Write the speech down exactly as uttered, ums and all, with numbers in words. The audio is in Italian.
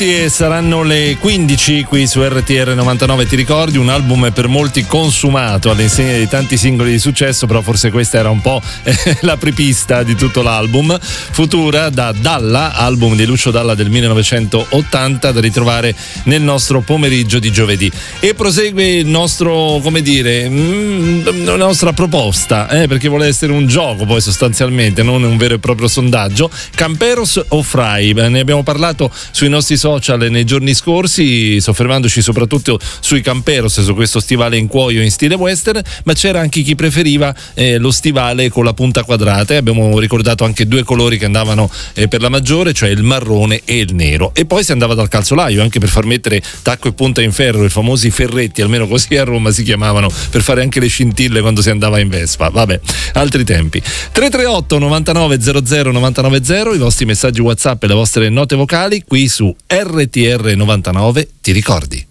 E saranno le quindici qui su R T R novantanove. Ti ricordi, un album per molti consumato all'insegna di tanti singoli di successo, però forse questa era un po' eh, l'apripista di tutto l'album. Futura da Dalla, album di Lucio Dalla del millenovecentottanta, da ritrovare nel nostro pomeriggio di giovedì. E prosegue il nostro, come dire, mh, la nostra proposta, eh, perché vuole essere un gioco poi sostanzialmente, non un vero e proprio sondaggio. Camperos o Frai? Ne abbiamo parlato sui nostri social nei giorni scorsi, soffermandoci soprattutto sui Camperos, su questo stivale in cuoio in stile western, ma c'era anche chi preferiva eh, lo stivale con la punta quadrata, e abbiamo ricordato anche due colori che andavano eh, per la maggiore, cioè il marrone e il nero. E poi si andava dal calzolaio anche per far mettere tacco e punta in ferro, i famosi ferretti, almeno così a Roma si chiamavano, per fare anche le scintille quando si andava in Vespa. Vabbè, altri tempi. tre tre otto novantanove zero zero novantanove zero, i vostri messaggi WhatsApp e le vostre note vocali qui su R T R novantanove. Ti ricordi?